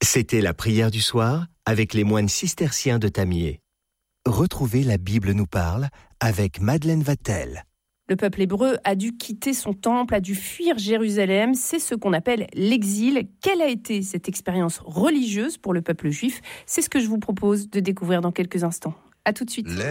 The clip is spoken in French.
C'était la prière du soir avec les moines cisterciens de Tamier. Retrouvez La Bible nous parle avec Madeleine Wattel. Le peuple hébreu a dû quitter son temple, a dû fuir Jérusalem. C'est ce qu'on appelle l'exil. Quelle a été cette expérience religieuse pour le peuple juif ? C'est ce que je vous propose de découvrir dans quelques instants. À tout de suite.